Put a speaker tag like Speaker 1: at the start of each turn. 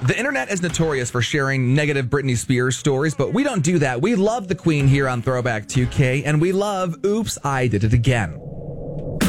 Speaker 1: The internet is notorious for sharing negative Britney Spears stories, but we don't do that. We love the Queen here on Throwback 2K, and we love Oops, I Did It Again.